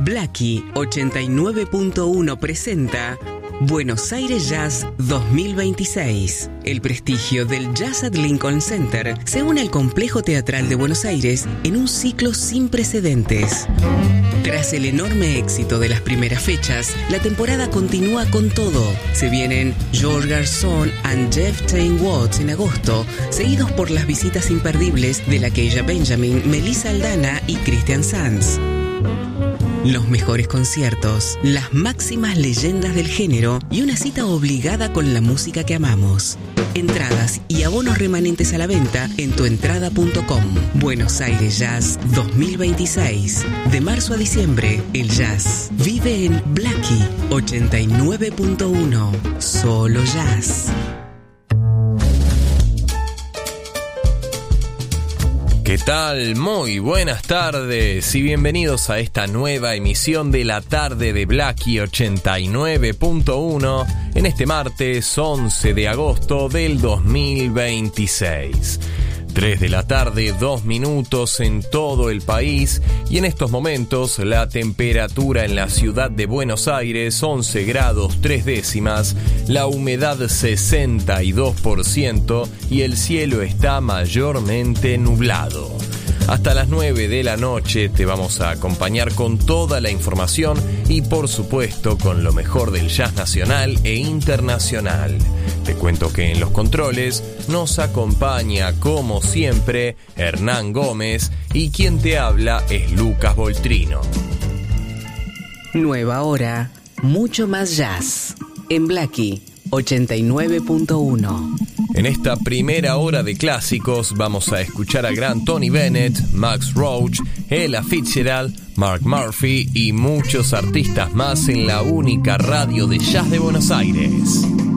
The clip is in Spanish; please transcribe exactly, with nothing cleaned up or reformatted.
Blackie ochenta y nueve punto uno presenta Buenos Aires Jazz dos mil veintiséis. El prestigio del Jazz at Lincoln Center se une al Complejo Teatral de Buenos Aires en un ciclo sin precedentes. Tras el enorme éxito de las primeras fechas, la temporada continúa con todo. Se vienen George Garzón and Jeff Tain Watts en agosto, seguidos por las visitas imperdibles de Lakeisha Benjamin, Melissa Aldana y Christian Sanz. Los mejores conciertos, las máximas leyendas del género y una cita obligada con la música que amamos. Entradas y abonos remanentes a la venta en tuentrada punto com. Buenos Aires Jazz dos mil veintiséis. De marzo a diciembre, el jazz vive en Blackie ochenta y nueve punto uno. Solo jazz. ¿Qué tal? Muy buenas tardes y bienvenidos a esta nueva emisión de la tarde de Blackie ochenta y nueve punto uno en este martes once de agosto del dos mil veintiséis. tres de la tarde, dos minutos en todo el país y en estos momentos la temperatura en la ciudad de Buenos Aires once grados tres décimas, la humedad sesenta y dos por ciento y el cielo está mayormente nublado. Hasta las nueve de la noche te vamos a acompañar con toda la información y por supuesto con lo mejor del jazz nacional e internacional. Te cuento que en los controles nos acompaña como siempre Hernán Gómez y quien te habla es Lucas Voltrino. Nueva hora, mucho más jazz en Blackie ochenta y nueve punto uno. En esta primera hora de clásicos vamos a escuchar al gran Tony Bennett, Max Roach, Ella Fitzgerald, Mark Murphy y muchos artistas más en la única radio de jazz de Buenos Aires.